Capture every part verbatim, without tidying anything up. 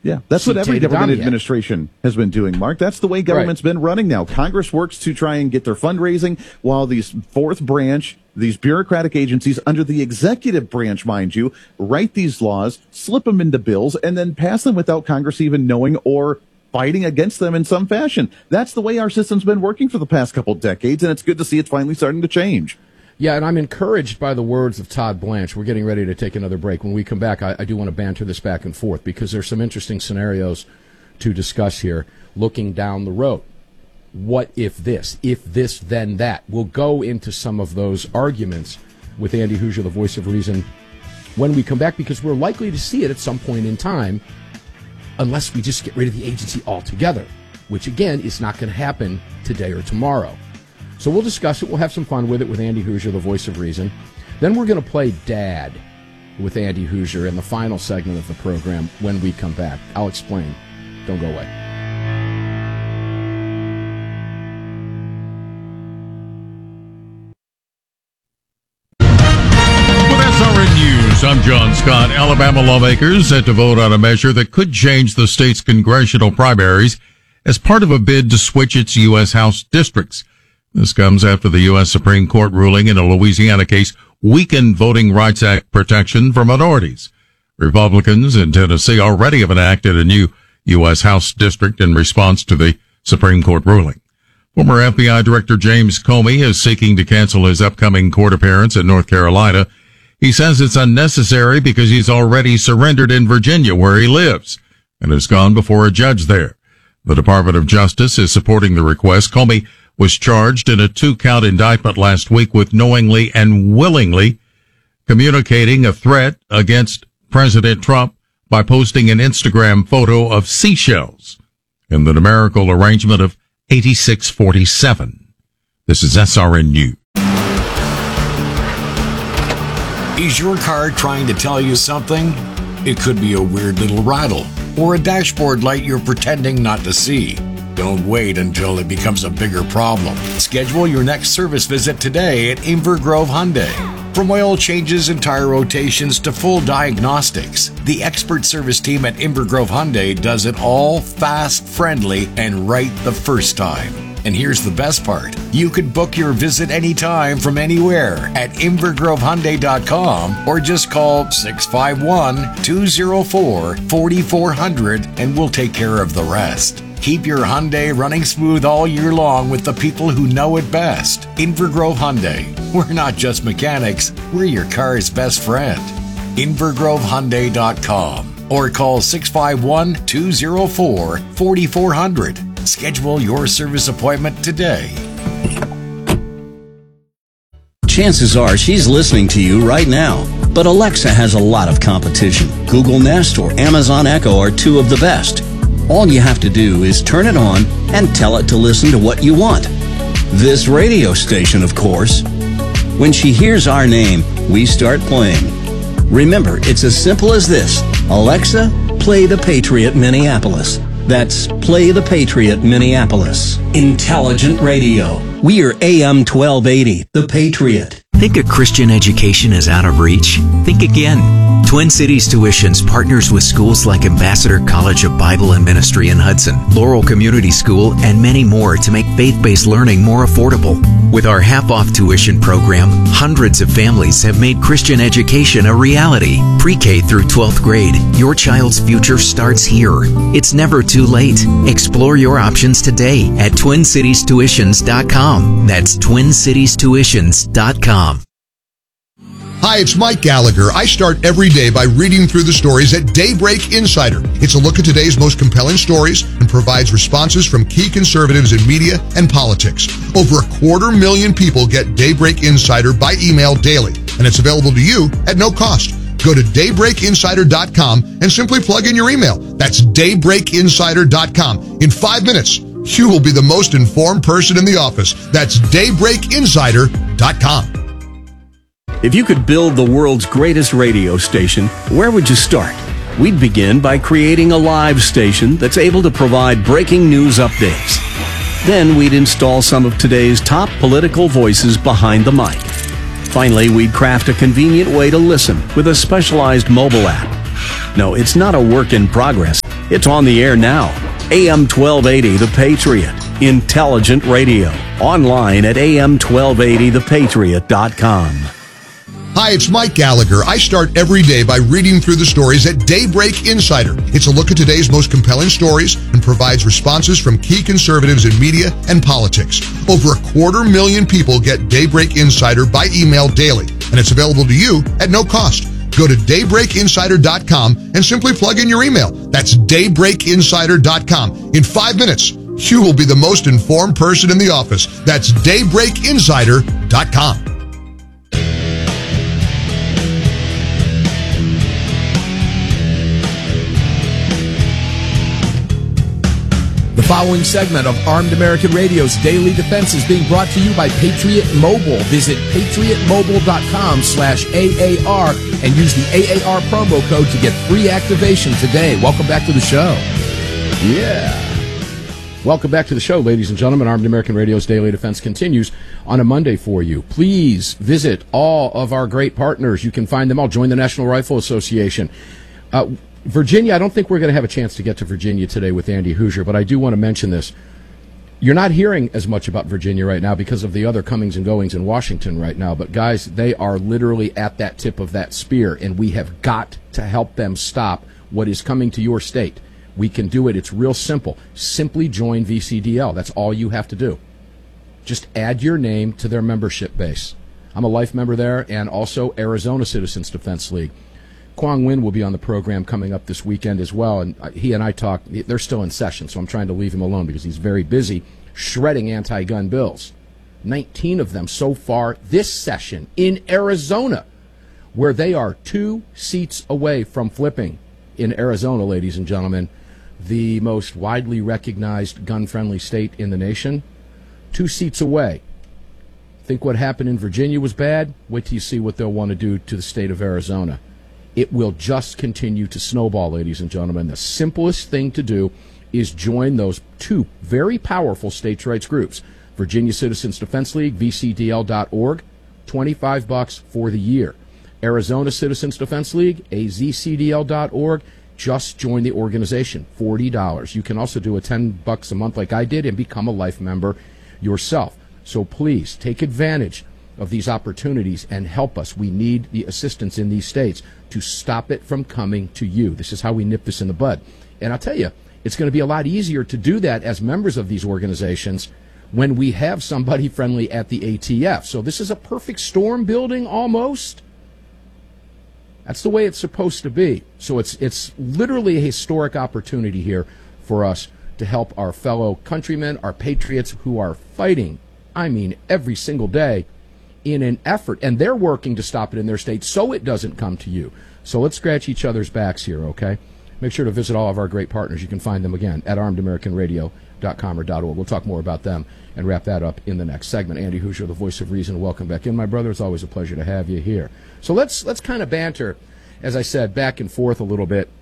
Yeah, that's what every government administration has been doing, Mark. That's the way government's right. been running now. Congress works to try and get their fundraising, while these fourth branch, these bureaucratic agencies under the executive branch, mind you, write these laws, slip them into bills, and then pass them without Congress even knowing or fighting against them in some fashion. That's the way our system's been working for the past couple decades, and it's good to see it's finally starting to change. Yeah, and I'm encouraged by the words of Todd Blanche. We're getting ready to take another break. When we come back, I, I do want to banter this back and forth because there's some interesting scenarios to discuss here looking down the road. What if this? If this, then that. We'll go into some of those arguments with Andy Hoosier, the voice of reason, when we come back, because we're likely to see it at some point in time unless we just get rid of the agency altogether, which, again, is not going to happen today or tomorrow. So we'll discuss it. We'll have some fun with it with Andy Hoosier, the voice of reason. Then we're going to play Dad with Andy Hoosier in the final segment of the program when we come back. I'll explain. Don't go away. With S R N News, I'm John Scott. Alabama lawmakers set to vote on a measure that could change the state's congressional primaries as part of a bid to switch its U S House districts. This comes after the U S Supreme Court ruling in a Louisiana case weakened Voting Rights Act protection for minorities. Republicans in Tennessee already have enacted a new U S House district in response to the Supreme Court ruling. Former F B I Director James Comey is seeking to cancel his upcoming court appearance in North Carolina. He says it's unnecessary because he's already surrendered in Virginia, where he lives, and has gone before a judge there. The Department of Justice is supporting the request. Comey was charged in a two-count indictment last week with knowingly and willingly communicating a threat against President Trump by posting an Instagram photo of seashells in the numerical arrangement of eighty-six forty-seven. This is S R N News. Is your car trying to tell you something? It could be a weird little rattle or a dashboard light you're pretending not to see. Don't wait until it becomes a bigger problem. Schedule your next service visit today at Inver Grove Hyundai. From oil changes and tire rotations to full diagnostics, the expert service team at Inver Grove Hyundai does it all fast, friendly, and right the first time. And here's the best part. You could book your visit anytime from anywhere at inver grove hyundai dot com or just call six five one, two oh four, four four zero zero and we'll take care of the rest. Keep your Hyundai running smooth all year long with the people who know it best. Inver Grove Hyundai. We're not just mechanics, we're your car's best friend. inver grove hyundai dot com or call six five one, two oh four, four four zero zero. Schedule your service appointment today. Chances are she's listening to you right now. But Alexa has a lot of competition. Google Nest or Amazon Echo are two of the best. All you have to do is turn it on and tell it to listen to what you want. This radio station, of course. When she hears our name, we start playing. Remember, it's as simple as this. Alexa, play The Patriot Minneapolis. That's Play The Patriot Minneapolis. Intelligent radio. We are A M twelve eighty, The Patriot. Think a Christian education is out of reach? Think again. Twin Cities Tuitions partners with schools like Ambassador College of Bible and Ministry in Hudson, Laurel Community School, and many more to make faith-based learning more affordable. With our half-off tuition program, hundreds of families have made Christian education a reality. Pre-K through twelfth grade, your child's future starts here. It's never too late. Explore your options today at twin cities tuitions dot com. That's twin cities tuitions dot com. Hi, it's Mike Gallagher. I start every day by reading through the stories at Daybreak Insider. It's a look at today's most compelling stories and provides responses from key conservatives in media and politics. Over a quarter million people get Daybreak Insider by email daily, and it's available to you at no cost. Go to daybreak insider dot com and simply plug in your email. That's daybreak insider dot com. In five minutes, you will be the most informed person in the office. That's daybreak insider dot com. If you could build the world's greatest radio station, where would you start? We'd begin by creating a live station that's able to provide breaking news updates. Then we'd install some of today's top political voices behind the mic. Finally, we'd craft a convenient way to listen with a specialized mobile app. No, it's not a work in progress. It's on the air now. A M twelve eighty The Patriot. Intelligent radio. Online at A M twelve eighty the patriot dot com. Hi, it's Mike Gallagher. I start every day by reading through the stories at Daybreak Insider. It's a look at today's most compelling stories and provides responses from key conservatives in media and politics. Over a quarter million people get Daybreak Insider by email daily, and it's available to you at no cost. Go to daybreak insider dot com and simply plug in your email. That's daybreak insider dot com. In five minutes, you will be the most informed person in the office. That's daybreak insider dot com. The following segment of Armed American Radio's Daily Defense is being brought to you by Patriot Mobile. Visit patriot mobile dot com slash A A R and use the A A R promo code to get free activation today. Welcome back to the show. Yeah. Welcome back to the show, ladies and gentlemen. Armed American Radio's Daily Defense continues on a Monday for you. Please visit all of our great partners. You can find them all. Join the National Rifle Association. Uh, Virginia, I don't think we're going to have a chance to get to Virginia today with Andy Hoosier, but I do want to mention this. You're not hearing as much about Virginia right now because of the other comings and goings in Washington right now, but guys, they are literally at that tip of that spear, and we have got to help them stop what is coming to your state. We can do it. It's real simple. Simply join V C D L. That's all you have to do. Just add your name to their membership base. I'm a life member there, and also Arizona Citizens Defense League. Quang Nguyen will be on the program coming up this weekend as well, and he and I talk. They're still in session, so I'm trying to leave him alone because he's very busy shredding anti-gun bills. nineteen of them so far this session in Arizona, where they are two seats away from flipping. In Arizona, ladies and gentlemen, the most widely recognized gun-friendly state in the nation, two seats away. Think what happened in Virginia was bad? Wait till you see what they'll want to do to the state of Arizona. It will just continue to snowball, ladies and gentlemen. The simplest thing to do is join those two very powerful states' rights groups, Virginia Citizens Defense League, V C D L dot org, twenty-five bucks for the year. Arizona Citizens Defense League, A Z C D L dot org, just join the organization, forty dollars. You can also do a ten bucks a month like I did and become a life member yourself. So please take advantage of these opportunities and help us. We need the assistance in these states to stop it from coming to you. This is how we nip this in the bud. And I'll tell you, it's going to be a lot easier to do that as members of these organizations when we have somebody friendly at the A T F. So this is a perfect storm building almost. That's the way it's supposed to be. So it's it's literally a historic opportunity here for us to help our fellow countrymen, our patriots who are fighting, I mean, every single day in an effort, and they're working to stop it in their state so it doesn't come to you. So let's scratch each other's backs here, okay? Make sure to visit all of our great partners. You can find them, again, at armed american radio dot com or .org. We'll talk more about them and wrap that up in the next segment. Andy Hoosier, the voice of reason, welcome back in, my brother. It's always a pleasure to have you here. So let's let's kind of banter, as I said, back and forth a little bit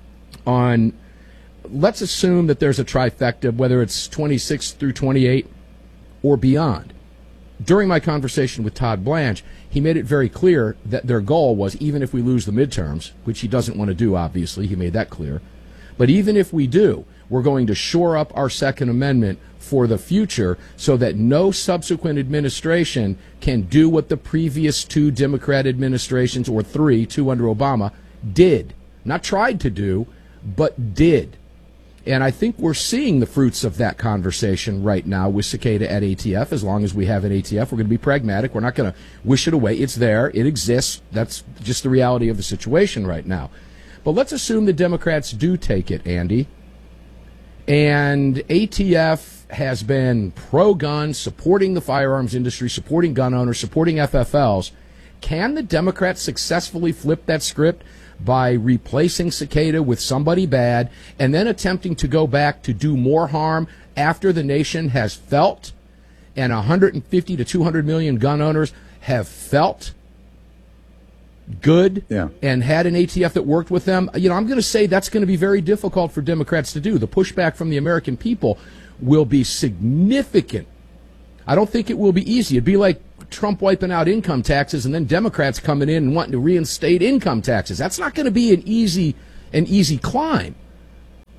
on, let's assume that there's a trifecta, whether it's twenty-six through twenty-eight or beyond. During my conversation with Todd Blanche, he made it very clear that their goal was, even if we lose the midterms, which he doesn't want to do, obviously, he made that clear, but even if we do, we're going to shore up our Second Amendment for the future so that no subsequent administration can do what the previous two Democrat administrations, or three, two under Obama, did. Not tried to do, but did. And I think we're seeing the fruits of that conversation right now with Cicada at A T F. As long as we have an A T F, we're going to be pragmatic. We're not going to wish it away. It's there. It exists. That's just the reality of the situation right now. But let's assume the Democrats do take it, Andy. And A T F has been pro-gun, supporting the firearms industry, supporting gun owners, supporting F F Ls. Can the Democrats successfully flip that script by replacing Cicada with somebody bad and then attempting to go back to do more harm after the nation has felt, and one hundred fifty to two hundred million gun owners have felt good, yeah, and had an A T F that worked with them? You know, I'm going to say that's going to be very difficult for Democrats to do. The pushback from the American people will be significant. I don't think it will be easy. It'd be like Trump wiping out income taxes and then Democrats coming in and wanting to reinstate income taxes. That's not going to be an easy an easy climb.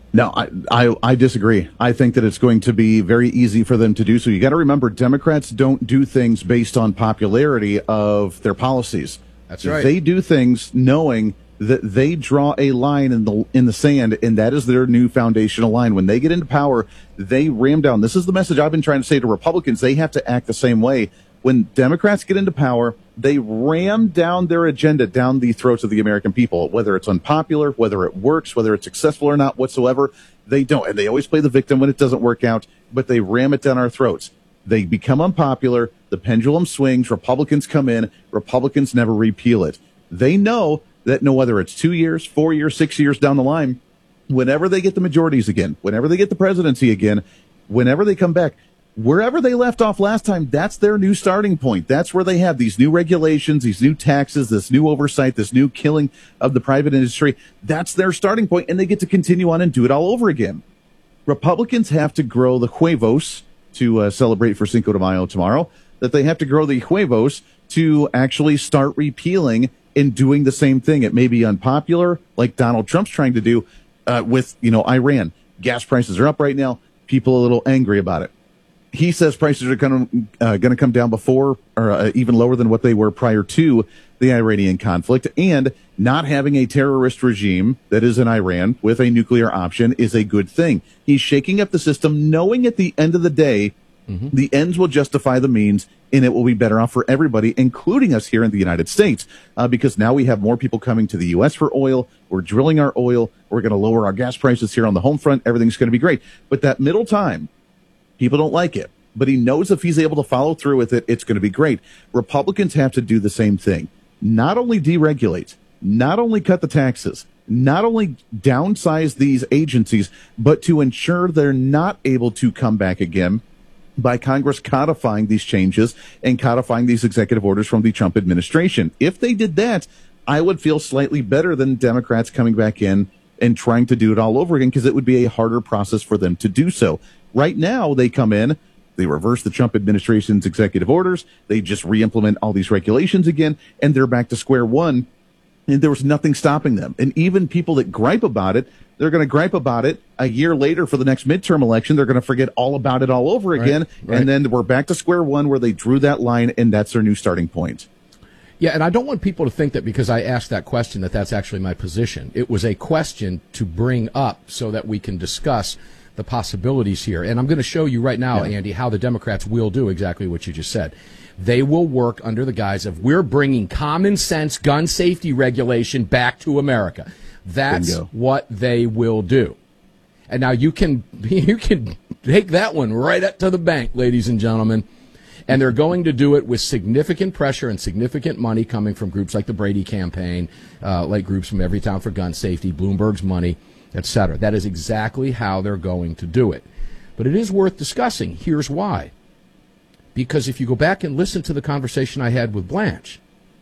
No, I, I I disagree. I think that it's going to be very easy for them to do so. You got to remember, Democrats don't do things based on popularity of their policies. That's right. They do things knowing that they draw a line in the in the sand, and that is their new foundational line. When they get into power, they ram down. This is the message I've been trying to say to Republicans. They have to act the same way. When Democrats get into power, they ram down their agenda down the throats of the American people, whether it's unpopular, whether it works, whether it's successful or not whatsoever. They don't. And they always play the victim when it doesn't work out, but they ram it down our throats. They become unpopular. The pendulum swings. Republicans come in. Republicans never repeal it. They know that no, whether it's two years, four years, six years down the line, whenever they get the majorities again, whenever they get the presidency again, whenever they come back, wherever they left off last time, that's their new starting point. That's where they have these new regulations, these new taxes, this new oversight, this new killing of the private industry. That's their starting point, and they get to continue on and do it all over again. Republicans have to grow the huevos to uh, celebrate for Cinco de Mayo tomorrow, that they have to grow the huevos to actually start repealing and doing the same thing. It may be unpopular, like Donald Trump's trying to do uh, with, you know, Iran. Gas prices are up right now. People are a little angry about it. He says prices are going to uh, going to come down before or uh, even lower than what they were prior to the Iranian conflict. And not having a terrorist regime that is in Iran with a nuclear option is a good thing. He's shaking up the system, knowing at the end of the day, mm-hmm. the ends will justify the means, and it will be better off for everybody, including us here in the United States, uh, because now we have more people coming to the U S for oil. We're drilling our oil. We're going to lower our gas prices here on the home front. Everything's going to be great. But that middle time, people don't like it, but he knows if he's able to follow through with it, it's going to be great. Republicans have to do the same thing. Not only deregulate, not only cut the taxes, not only downsize these agencies, but to ensure they're not able to come back again by Congress codifying these changes and codifying these executive orders from the Trump administration. If they did that, I would feel slightly better than Democrats coming back in and trying to do it all over again, because it would be a harder process for them to do so. Right now, they come in, they reverse the Trump administration's executive orders, they just re-implement all these regulations again, and they're back to square one, and there was nothing stopping them. And even people that gripe about it, they're going to gripe about it a year later for the next midterm election. They're going to forget all about it all over again, right, right. And then we're back to square one where they drew that line, and that's their new starting point. Yeah, and I don't want people to think that because I asked that question that that's actually my position. It was a question to bring up so that we can discuss the possibilities here. And I'm going to show you right now, yeah. Andy, how the Democrats will do exactly what you just said. They will work under the guise of, we're bringing common sense gun safety regulation back to America. That's Bingo. What they will do. And now you can you can take that one right up to the bank, ladies and gentlemen. And they're going to do it with significant pressure and significant money coming from groups like the Brady campaign, uh, like groups from Everytown for Gun Safety, Bloomberg's money, et cetera. That is exactly how they're going to do it. But it is worth discussing. Here's why. Because if you go back and listen to the conversation I had with Blanche,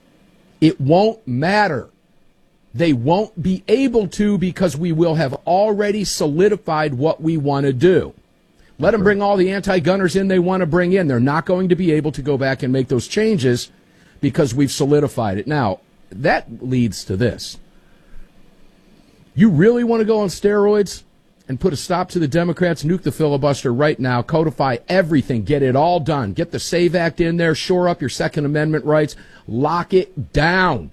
it won't matter. They won't be able to, because we will have already solidified what we want to do. Let them bring all the anti-gunners in they want to bring in. They're not going to be able to go back and make those changes because we've solidified it. Now, that leads to this. You really want to go on steroids and put a stop to the Democrats, nuke the filibuster right now, codify everything, get it all done, get the SAVE Act in there, shore up your Second Amendment rights, lock it down,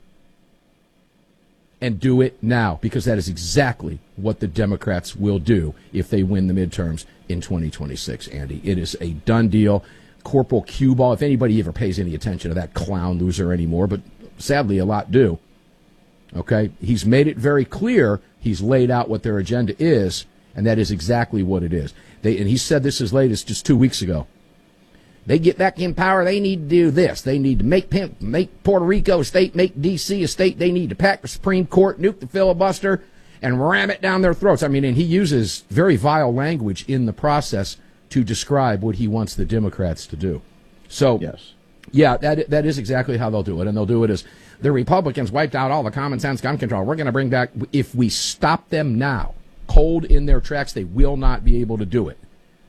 and do it now, because that is exactly what the Democrats will do if they win the midterms in twenty twenty-six, Andy. It is a done deal. Corporal Cue Ball, if anybody ever pays any attention to that clown loser anymore, but sadly a lot do, okay, he's made it very clear, he's laid out what their agenda is, and that is exactly what it is. They, and he said this as late as just two weeks ago. They get back in power, they need to do this. They need to make make Puerto Rico a state, make D C a state. They need to pack the Supreme Court, nuke the filibuster, and ram it down their throats. I mean, and he uses very vile language in the process to describe what he wants the Democrats to do. So, yes. yeah, that that is exactly how they'll do it. And they'll do it as the Republicans wiped out all the common sense gun control. We're going to bring back, if we stop them now, cold in their tracks, they will not be able to do it.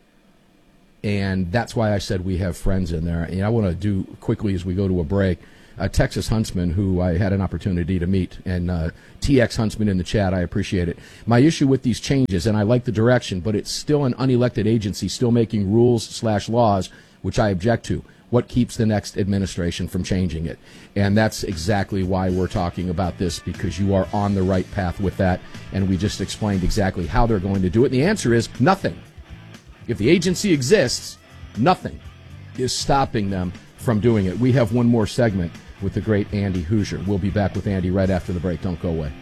And that's why I said we have friends in there. And I want to do quickly as we go to a break. uh, Texas Huntsman, who I had an opportunity to meet, and uh, T X Huntsman in the chat. I appreciate it. My issue with these changes, and I like the direction, but it's still an unelected agency still making rules slash laws, which I object to. What keeps the next administration from changing it? And that's exactly why we're talking about this, because you are on the right path with that, and we just explained exactly how they're going to do it. And the answer is nothing. If the agency exists, nothing is stopping them from doing it. We have one more segment with the great Andy Hoosier. We'll be back with Andy right after the break. Don't go away.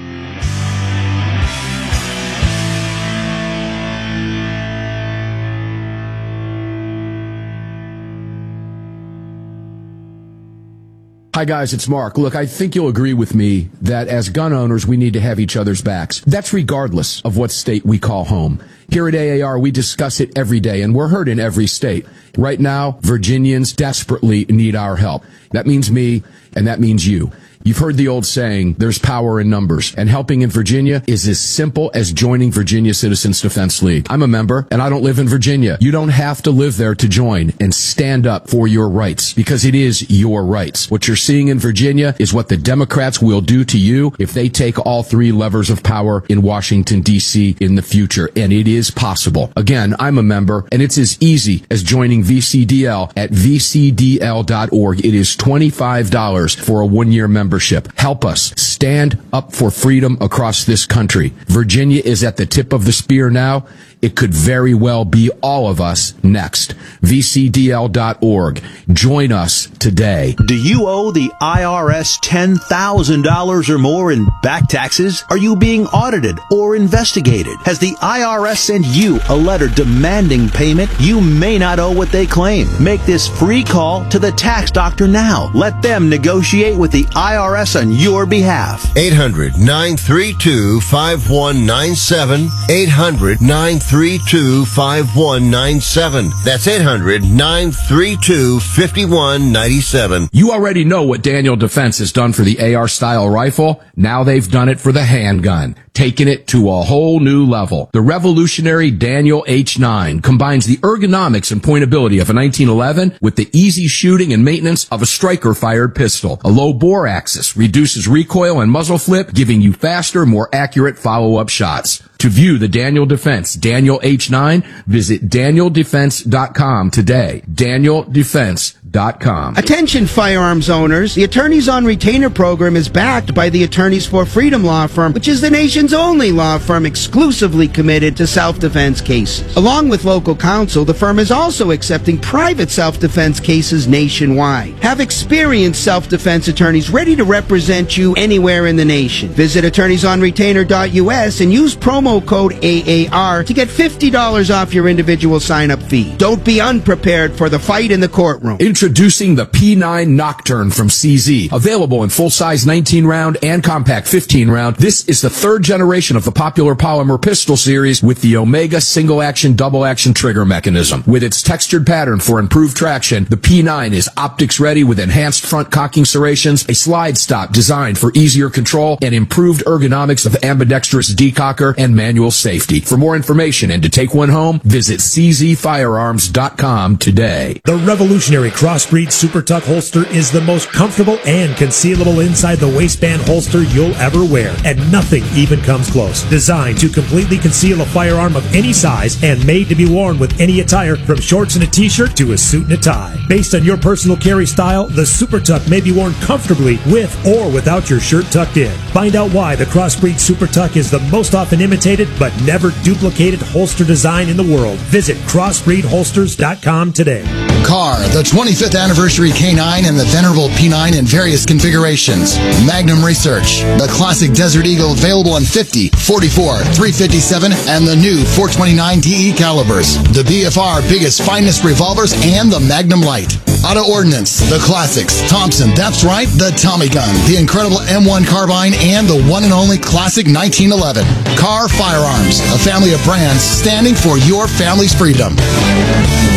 Hi, guys, it's Mark. Look, I think you'll agree with me that as gun owners, we need to have each other's backs. That's regardless of what state we call home. Here at A A R, we discuss it every day, and we're heard in every state. Right now, Virginians desperately need our help. That means me, and that means you. You've heard the old saying, there's power in numbers, and helping in Virginia is as simple as joining Virginia Citizens Defense League. I'm a member, and I don't live in Virginia. You don't have to live there to join and stand up for your rights, because it is your rights. What you're seeing in Virginia is what the Democrats will do to you if they take all three levers of power in Washington, D C in the future, and it is possible. Again, I'm a member, and it's as easy as joining V C D L at v c d l dot org. It is twenty-five dollars for a one-year membership. Help us stand up for freedom across this country. Virginia is at the tip of the spear now. It could very well be all of us next. v c d l dot org. Join us today. Do you owe the I R S ten thousand dollars or more in back taxes? Are you being audited or investigated? Has the I R S sent you a letter demanding payment? You may not owe what they claim. Make this free call to the tax doctor now. Let them negotiate with the I R S on your behalf. eight hundred, nine three two, five one nine seven. eight hundred, nine three two, five one nine seven. That's eight hundred, nine three two, five one nine seven. You already know what Daniel Defense has done for the A R-style rifle. Now they've done it for the handgun, taking it to a whole new level. The revolutionary Daniel H nine combines the ergonomics and pointability of a nineteen eleven with the easy shooting and maintenance of a striker-fired pistol. A low bore axis reduces recoil and muzzle flip, giving you faster, more accurate follow-up shots. To view the Daniel Defense Daniel H nine, visit daniel defense dot com today. daniel defense dot com. Attention firearms owners, the Attorneys on Retainer program is backed by the Attorneys for Freedom law firm, which is the nation's only law firm exclusively committed to self-defense cases. Along with local counsel, the firm is also accepting private self-defense cases nationwide. Have experienced self-defense attorneys ready to represent you anywhere in the nation. Visit attorneys on retainer dot u s and use promo code A A R to get fifty dollars off your individual sign-up fee. Don't be unprepared for the fight in the courtroom. Introducing the P nine Nocturne from C Z. Available in full-size nineteen round and compact fifteen round, this is the third generation of the popular polymer pistol series with the Omega single-action, double-action trigger mechanism. With its textured pattern for improved traction, the P nine is optics-ready with enhanced front cocking serrations, a slide stop designed for easier control, and improved ergonomics of ambidextrous decocker and manual safety. For more information and to take one home, visit c z firearms dot com today. The revolutionary Crossbreed Super Tuck holster is the most comfortable and concealable inside the waistband holster you'll ever wear, and nothing even comes close. Designed to completely conceal a firearm of any size and made to be worn with any attire, from shorts and a t-shirt to a suit and a tie. Based on your personal carry style, the Super Tuck may be worn comfortably with or without your shirt tucked in. Find out why the Crossbreed Super Tuck is the most often imitated but never duplicated holster design in the world. Visit crossbreed holsters dot com today. Car, the twenty-fifth anniversary K nine and the venerable P nine in various configurations. Magnum Research, the classic Desert Eagle available in fifty, forty-four, three fifty-seven, and the new four twenty-nine D E calibers. The B F R biggest, finest revolvers and the Magnum Light. Auto Ordnance, the classics. Thompson, that's right, the Tommy gun, the incredible M one carbine, and the one and only classic nineteen eleven. Car Firearms, a family of brands standing for your family's freedom.